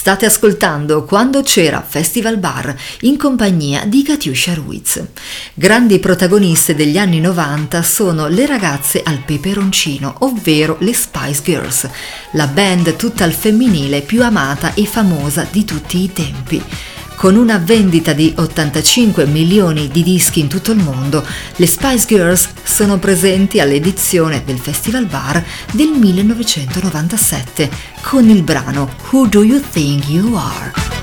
State ascoltando Quando c'era Festival Bar in compagnia di Katiuscia Ruiz. Grandi protagoniste degli anni 90 sono le ragazze al peperoncino, ovvero le Spice Girls, la band tutta al femminile più amata e famosa di tutti i tempi. Con una vendita di 85 milioni di dischi in tutto il mondo, le Spice Girls sono presenti all'edizione del Festival Bar del 1997 con il brano Who Do You Think You Are?